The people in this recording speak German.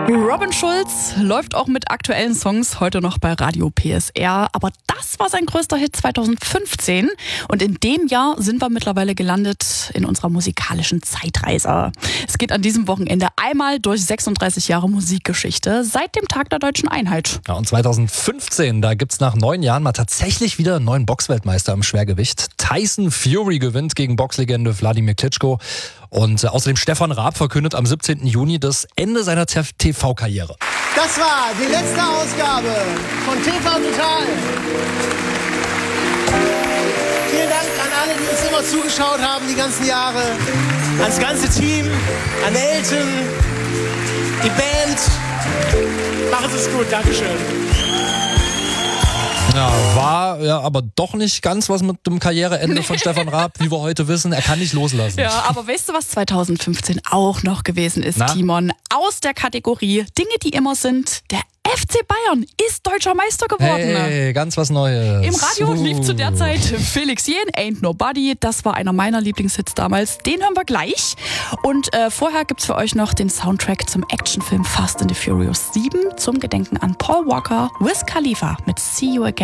Robin Schulz läuft auch mit aktuellen Songs heute noch bei Radio PSR, aber das war sein größter Hit 2015 und in dem Jahr sind wir mittlerweile gelandet in unserer musikalischen Zeitreise. Es geht an diesem Wochenende einmal durch 36 Jahre Musikgeschichte seit dem Tag der Deutschen Einheit. Ja, und 2015, da gibt's nach 9 Jahren mal tatsächlich wieder einen neuen Boxweltmeister im Schwergewicht. Tyson Fury gewinnt gegen Boxlegende Wladimir Klitschko. Und außerdem Stefan Raab verkündet am 17. Juni das Ende seiner TV-Karriere. Das war die letzte Ausgabe von TV Total. Vielen Dank an alle, die uns immer zugeschaut haben, die ganzen Jahre. Ans ganze Team, an Elton, die Band. Machen Sie es gut, Dankeschön. Ja, war ja aber doch nicht ganz was mit dem Karriereende von Stefan Raab, wie wir heute wissen. Er kann nicht loslassen. Ja, aber weißt du, was 2015 auch noch gewesen ist, Timon? Aus der Kategorie Dinge, die immer sind, der FC Bayern ist deutscher Meister geworden. Hey, ganz was Neues. Im Radio lief zu der Zeit Felix Jähn, Ain't Nobody. Das war einer meiner Lieblingshits damals. Den hören wir gleich. Und vorher gibt's für euch noch den Soundtrack zum Actionfilm Fast and the Furious 7 zum Gedenken an Paul Walker, Wiz Khalifa mit See You Again.